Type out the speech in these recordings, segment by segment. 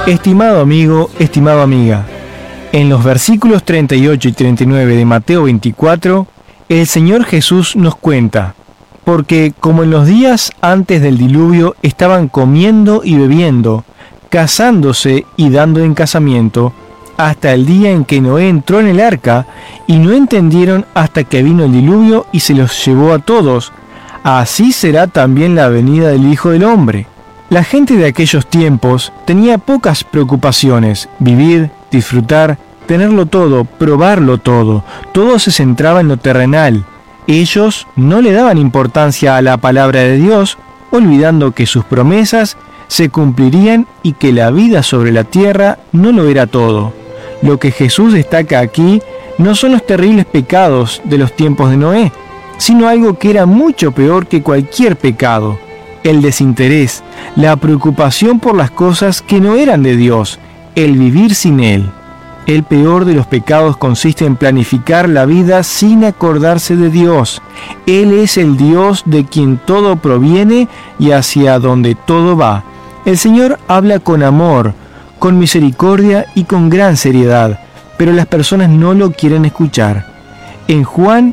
Estimado amigo, estimada amiga, en los versículos 38 y 39 de Mateo 24, el Señor Jesús nos cuenta: porque como en los días antes del diluvio estaban comiendo y bebiendo, casándose y dando en casamiento, hasta el día en que Noé entró en el arca, y no entendieron hasta que vino el diluvio y se los llevó a todos, así será también la venida del Hijo del Hombre. La gente de aquellos tiempos tenía pocas preocupaciones: vivir, disfrutar, tenerlo todo, probarlo todo. Todo se centraba en lo terrenal. Ellos no le daban importancia a la palabra de Dios, olvidando que sus promesas se cumplirían y que la vida sobre la tierra no lo era todo. Lo que Jesús destaca aquí no son los terribles pecados de los tiempos de Noé, sino algo que era mucho peor que cualquier pecado: el desinterés, la preocupación por las cosas que no eran de Dios, el vivir sin Él. El peor de los pecados consiste en planificar la vida sin acordarse de Dios. Él es el Dios de quien todo proviene y hacia donde todo va. El Señor habla con amor, con misericordia y con gran seriedad, pero las personas no lo quieren escuchar. En Juan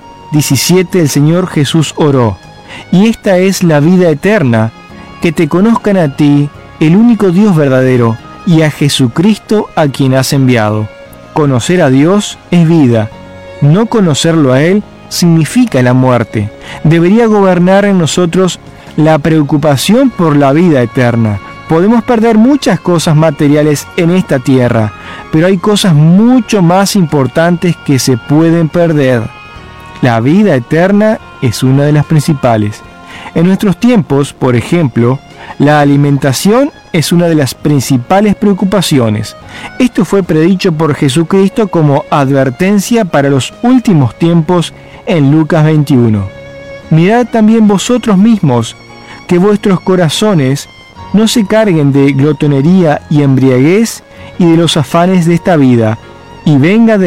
17 el Señor Jesús oró: y esta es la vida eterna, que te conozcan a ti, el único Dios verdadero, y a Jesucristo a quien has enviado. Conocer a Dios es vida. No conocerlo a Él significa la muerte. Debería gobernar en nosotros la preocupación por la vida eterna. Podemos perder muchas cosas materiales en esta tierra, pero hay cosas mucho más importantes que se pueden perder. La vida eterna es una de las principales. En nuestros tiempos, por ejemplo, la alimentación es una de las principales preocupaciones. Esto fue predicho por Jesucristo como advertencia para los últimos tiempos en Lucas 21. Mirad también vosotros mismos, que vuestros corazones no se carguen de glotonería y embriaguez y de los afanes de esta vida, y venga de